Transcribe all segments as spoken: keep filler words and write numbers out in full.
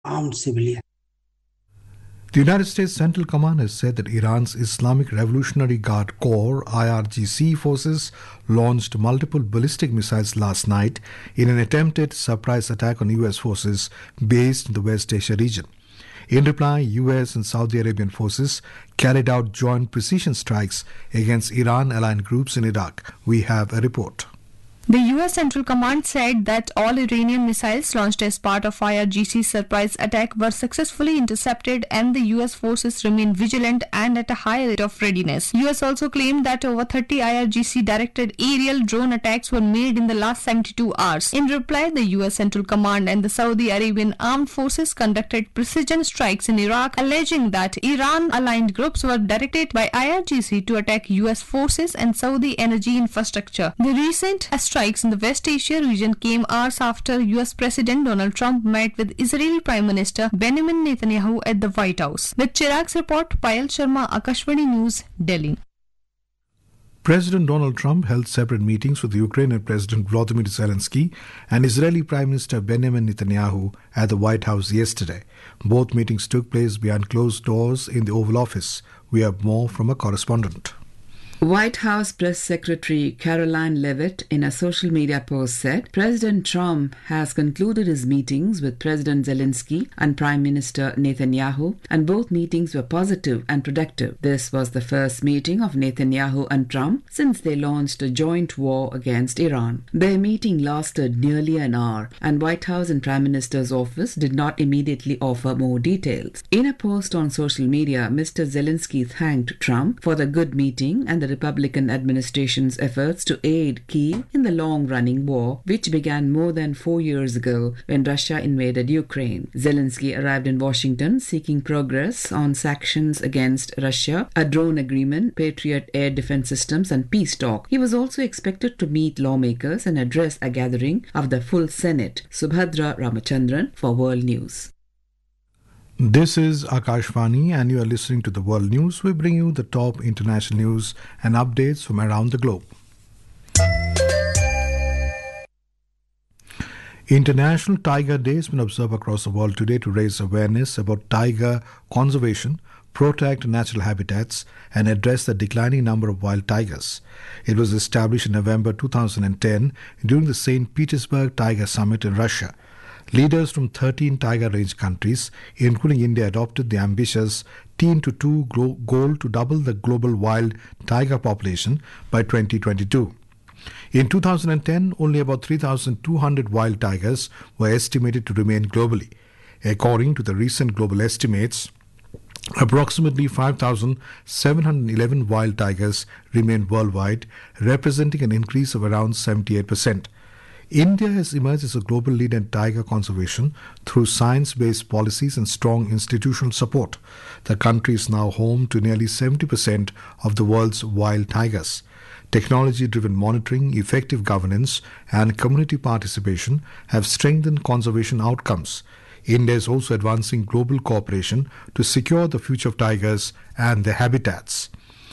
armed civilians. The United States Central Command has said that Iran's Islamic Revolutionary Guard Corps I R G C forces launched multiple ballistic missiles last night in an attempted surprise attack on U S forces based in the West Asia region. In reply, U S and Saudi Arabian forces carried out joint precision strikes against Iran-aligned groups in Iraq. We have a report. The U S Central Command said that all Iranian missiles launched as part of I R G C's surprise attack were successfully intercepted and the U S forces remain vigilant and at a high rate of readiness. U S also claimed that over thirty I R G C-directed aerial drone attacks were made in the last seventy-two hours. In reply, the U S Central Command and the Saudi Arabian armed forces conducted precision strikes in Iraq, alleging that Iran-aligned groups were directed by I R G C to attack U S forces and Saudi energy infrastructure. The recent strikes in the West Asia region came hours after U S President Donald Trump met with Israeli Prime Minister Benjamin Netanyahu at the White House. With Chirag's report, Payal Sharma, Akashvani News, Delhi. President Donald Trump held separate meetings with Ukrainian President Volodymyr Zelensky and Israeli Prime Minister Benjamin Netanyahu at the White House yesterday. Both meetings took place behind closed doors in the Oval Office. We have more from a correspondent. White House Press Secretary Caroline Leavitt in a social media post said President Trump has concluded his meetings with President Zelensky and Prime Minister Netanyahu, and both meetings were positive and productive. This was the first meeting of Netanyahu and Trump since they launched a joint war against Iran. Their meeting lasted nearly an hour, and White House and Prime Minister's office did not immediately offer more details. In a post on social media, Mister Zelensky thanked Trump for the good meeting and the Republican administration's efforts to aid Kyiv in the long-running war, which began more than four years ago when Russia invaded Ukraine. Zelensky arrived in Washington seeking progress on sanctions against Russia, a drone agreement, Patriot air defense systems, and peace talk. He was also expected to meet lawmakers and address a gathering of the full Senate. Subhadra Ramachandran for World News. This is Akashvani and you are listening to the World News. We bring you the top international news and updates from around the globe. International Tiger Day has been observed across the world today to raise awareness about tiger conservation, protect natural habitats, and address the declining number of wild tigers. It was established in November two thousand ten during the Saint Petersburg Tiger Summit in Russia. Leaders from thirteen tiger range countries, including India, adopted the ambitious ten to two goal to double the global wild tiger population by twenty twenty-two. In two thousand ten, only about three thousand two hundred wild tigers were estimated to remain globally. According to the recent global estimates, approximately five thousand seven hundred eleven wild tigers remain worldwide, representing an increase of around seventy-eight percent. India has emerged as a global leader in tiger conservation through science-based policies and strong institutional support. The country is now home to nearly seventy percent of the world's wild tigers. Technology-driven monitoring, effective governance, and community participation have strengthened conservation outcomes. India is also advancing global cooperation to secure the future of tigers and their habitats.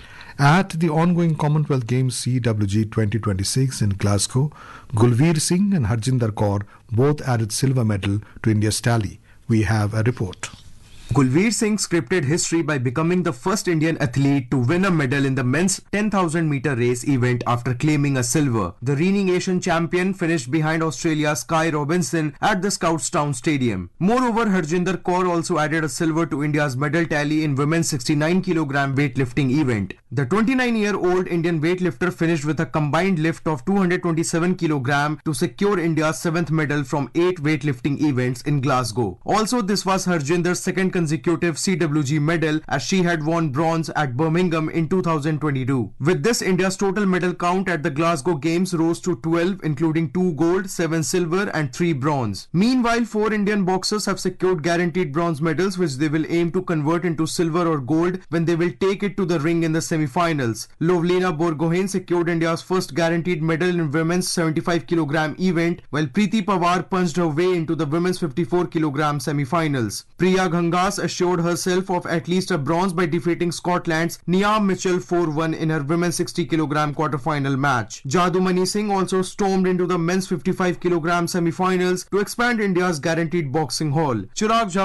At the ongoing Commonwealth Games C W G twenty twenty-six in Glasgow, Gulveer Singh and Harjinder Kaur both added silver medal to India's tally. We have a report. Gulveer Singh scripted history by becoming the first Indian athlete to win a medal in the men's ten thousand meter race event after claiming a silver. The reigning Asian champion finished behind Australia's Kai Robinson at the Scoutstown Stadium. Moreover, Harjinder Kaur also added a silver to India's medal tally in women's sixty-nine kilogram weightlifting event. The twenty-nine-year-old Indian weightlifter finished with a combined lift of two hundred twenty-seven kilograms to secure India's seventh medal from eight weightlifting events in Glasgow. Also, this was Harjinder's second consecutive C W G medal, as she had won bronze at Birmingham in two thousand twenty-two. With this, India's total medal count at the Glasgow Games rose to twelve, including two gold, seven silver and three bronze. Meanwhile, four Indian boxers have secured guaranteed bronze medals, which they will aim to convert into silver or gold when they will take it to the ring in the semi-finals. Lovlina Borgohain secured India's first guaranteed medal in women's seventy-five kilogram event, while Preeti Pawar punched her way into the women's fifty-four kilogram semi-finals. Priya Ghangas assured herself of at least a bronze by defeating Scotland's Niamh Mitchell four one in her women's sixty kilogram quarter-final match. Jadumani Singh also stormed into the men's fifty-five kilogram semi-finals to expand India's guaranteed boxing haul. Chirag